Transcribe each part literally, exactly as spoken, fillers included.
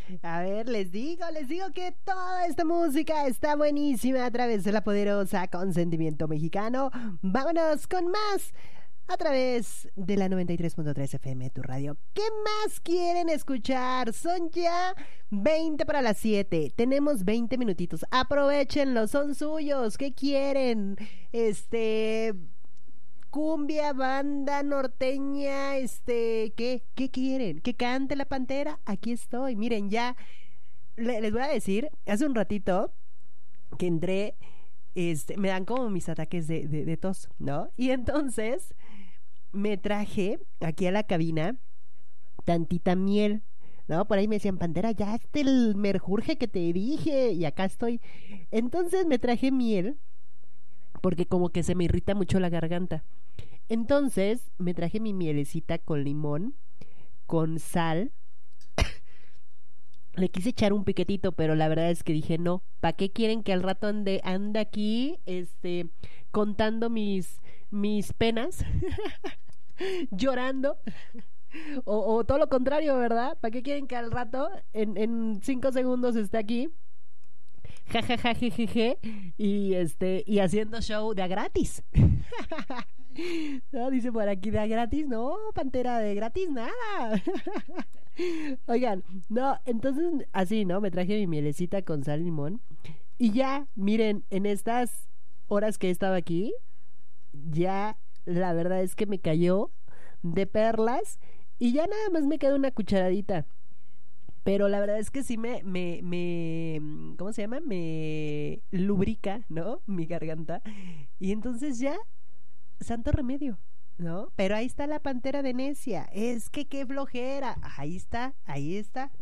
A ver, les digo, les digo que toda esta música está buenísima a través de la poderosa Consentimiento Mexicano. Vámonos con más a través de la noventa y tres punto tres F M, tu radio. ¿Qué más quieren escuchar? Son ya veinte para las siete. Tenemos veinte minutitos. Aprovechenlos, son suyos. ¿Qué quieren? Este... cumbia, banda norteña, este, ¿qué? ¿Qué quieren? ¿Que cante la Pantera? Aquí estoy. Miren, ya le, les voy a decir, hace un ratito que entré, este, me dan como mis ataques de, de, de tos, ¿no? Y entonces me traje aquí a la cabina tantita miel, ¿no? Por ahí me decían, Pantera, ya este el merjurje que te dije, y acá estoy. Entonces me traje miel porque como que se me irrita mucho la garganta. Entonces me traje mi mielecita con limón, con sal. Le quise echar un piquetito, pero la verdad es que dije no. ¿Para qué quieren que al rato ande, ande aquí este, contando mis, mis penas? Llorando. O, o todo lo contrario, ¿verdad? ¿Para qué quieren que al rato, en, en cinco segundos, esté aquí? Ja, ja, ja, je, je, je, y este, y haciendo show de a gratis. No, dice por aquí de a gratis, no, Pantera, de gratis nada. Oigan, no, entonces así, ¿no? Me traje mi mielecita con sal y limón. Y ya, miren, en estas horas que he estado aquí, ya la verdad es que me cayó de perlas. Y ya nada más me queda una cucharadita. Pero la verdad es que sí me, me, me, ¿cómo se llama? Me lubrica, ¿no? Mi garganta. Y entonces ya, santo remedio, ¿no? Pero ahí está la Pantera de necia. Es que qué flojera. Ahí está, ahí está.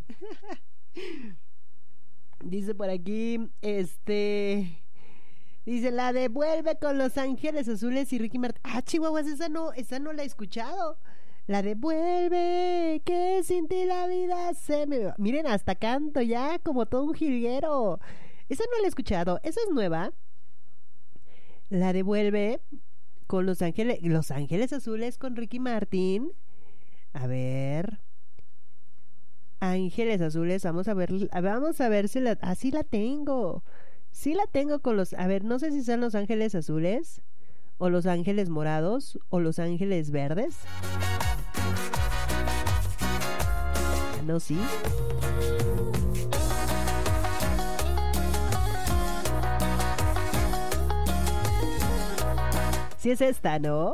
Dice por aquí, este... dice, la devuelve con Los Ángeles Azules y Ricky Martin. Ah, chihuahuas, esa no, esa no la he escuchado. La devuelve, que sin ti la vida se me... Miren, hasta canto ya, como todo un jilguero. Esa no la he escuchado, esa es nueva. La devuelve con Los Ángeles, Los Ángeles Azules con Ricky Martin. A ver. Ángeles Azules, vamos a ver, vamos a ver si la... Ah, sí la tengo. Sí la tengo con los... A ver, no sé si son Los Ángeles Azules, o Los Ángeles Morados, o Los Ángeles Verdes. No, sí. Sí es esta, ¿no?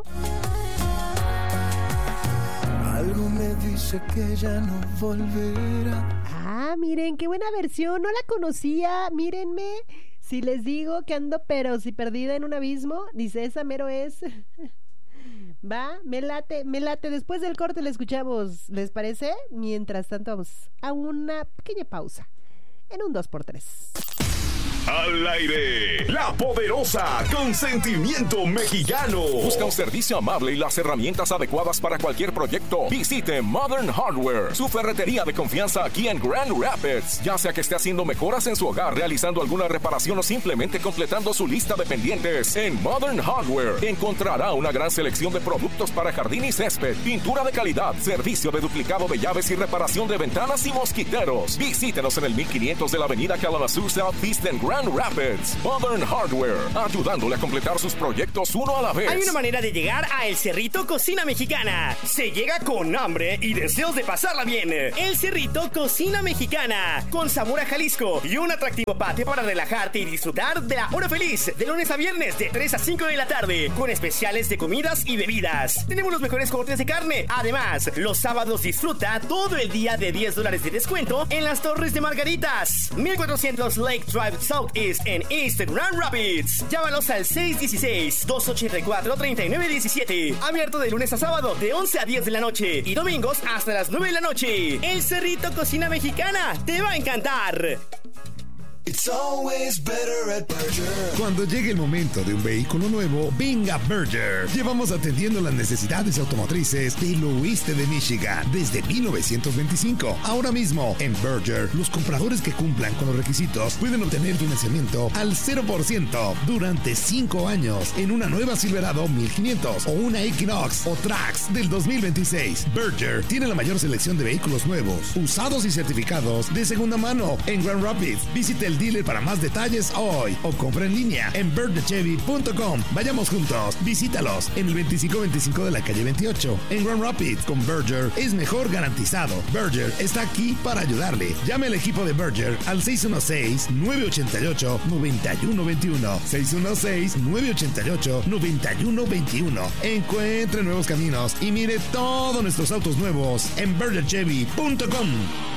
Algo me dice que ya no volverá. Ah, miren, qué buena versión. No la conocía. Mírenme. Si les digo que ando pero si perdida en un abismo, dice, esa mero es. Va, me late, me late. Después del corte la escuchamos, ¿les parece? Mientras tanto vamos a una pequeña pausa en un dos por tres. Al aire, la poderosa Consentimiento Mexicano. Busca un servicio amable y las herramientas adecuadas para cualquier proyecto. Visite Modern Hardware, su ferretería de confianza aquí en Grand Rapids. Ya sea que esté haciendo mejoras en su hogar, realizando alguna reparación o simplemente completando su lista de pendientes, en Modern Hardware encontrará una gran selección de productos para jardín y césped, pintura de calidad, servicio de duplicado de llaves y reparación de ventanas y mosquiteros. Visítenos en el mil quinientos de la avenida Kalamazoo Southeast en Grand Rapids. Modern Hardware, ayudándole a completar sus proyectos uno a la vez. Hay una manera de llegar a El Cerrito Cocina Mexicana. Se llega con hambre y deseos de pasarla bien. El Cerrito Cocina Mexicana, con sabor a Jalisco y un atractivo patio para relajarte y disfrutar de la hora feliz, de lunes a viernes de tres a cinco de la tarde, con especiales de comidas y bebidas. Tenemos los mejores cortes de carne. Además, los sábados disfruta todo el día de diez dólares de descuento en las Torres de Margaritas. mil cuatrocientos Lake Drive South East en East Grand Rapids. Llámalos al seis uno seis, dos ocho cuatro, tres nueve uno siete. Abierto de lunes a sábado de once a diez de la noche y domingos hasta las nueve de la noche. El Cerrito Cocina Mexicana te va a encantar. It's always better at Berger. Cuando llegue el momento de un vehículo nuevo, venga Berger. Llevamos atendiendo las necesidades automotrices del oeste de Michigan desde mil novecientos veinticinco. Ahora mismo, en Berger, los compradores que cumplan con los requisitos pueden obtener financiamiento al cero por ciento durante cinco años en una nueva Silverado mil quinientos o una Equinox o Trax del dos mil veintiséis. Berger tiene la mayor selección de vehículos nuevos, usados y certificados de segunda mano en Grand Rapids. Visite el dealer para más detalles hoy o compra en línea en berger chevy punto com. Vayamos juntos, visítalos en el veinticinco veinticinco de la calle veintiocho en Grand Rapids. Con Berger es mejor garantizado. Berger está aquí para ayudarle. Llame al equipo de Berger al seis uno seis, nueve ocho ocho, nueve uno dos uno. seis uno seis, nueve ocho ocho, nueve uno dos uno. Encuentre nuevos caminos y mire todos nuestros autos nuevos en berger chevy punto com.